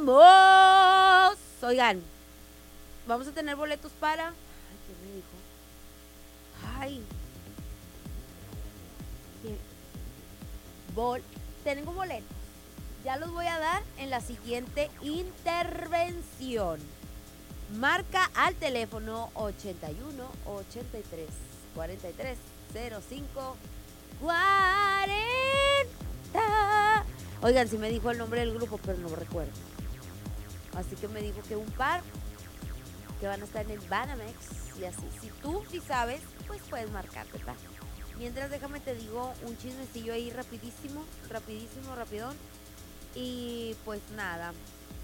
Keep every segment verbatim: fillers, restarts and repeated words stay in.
¡Vamos! Oigan, vamos a tener boletos para... Ay, ¿qué me dijo? Ay. ¿Qué? Bol... Tengo boletos. Ya los voy a dar en la siguiente intervención. Marca al teléfono ochenta y uno, ochenta y tres, cuarenta y tres, cero cinco, cuarenta. Oigan, sí me dijo el nombre del grupo, pero no recuerdo. Así que me dijo que un par que van a estar en el Banamex y así. Si tú sí sabes, pues puedes marcarte, ¿tá? Mientras déjame te digo un chismecillo ahí rapidísimo, rapidísimo, rapidón. Y pues nada.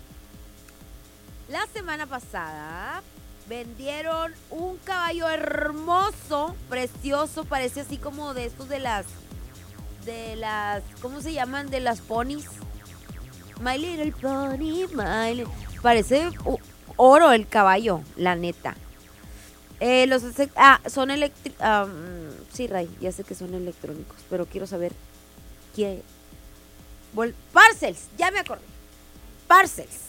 La semana pasada vendieron un caballo hermoso, precioso, parece así como de estos de las, de las, ¿cómo se llaman? De las ponis. My Little Pony, my little... Parece uh, oro el caballo, la neta. Eh, los ah, son eléctricos. Um, sí, Ray, ya sé que son electrónicos, pero quiero saber qué. Vol Parcels, ya me acordé. Parcels.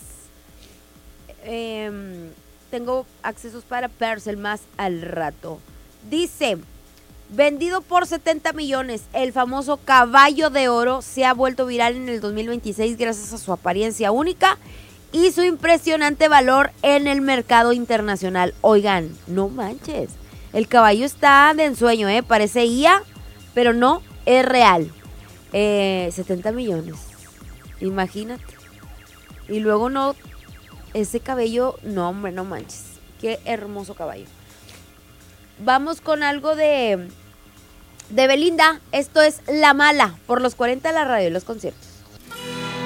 Eh, tengo accesos para Parcel más al rato. Dice, vendido por setenta millones, el famoso caballo de oro se ha vuelto viral en el dos mil veintiséis gracias a su apariencia única y su impresionante valor en el mercado internacional. Oigan, no manches, el caballo está de ensueño, ¿eh? Parece I A, pero no, es real. Eh, setenta millones, imagínate. Y luego no... Ese cabello, no hombre, no manches. Qué hermoso caballo. Vamos con algo de, de Belinda. Esto es La Mala, por los cuarenta de la radio y los conciertos.